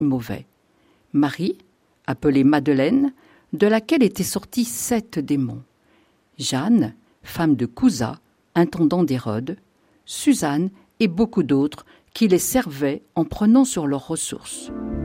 mauvais. Marie, appelée Madeleine, de laquelle étaient sortis 7 démons. Jeanne, femme de Couza, intendant d'Hérode, Suzanne et beaucoup d'autres qui les servaient en prenant sur leurs ressources.